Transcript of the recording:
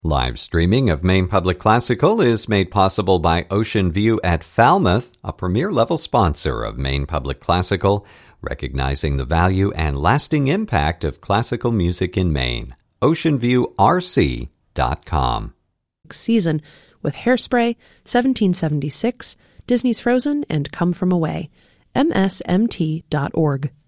Live streaming of Maine Public Classical is made possible by Ocean View at Falmouth, a premier-level sponsor of Maine Public Classical, recognizing the value and lasting impact of classical music in Maine. OceanViewRC.com. Season with Hairspray, 1776, Disney's Frozen, and Come From Away. MSMT.org.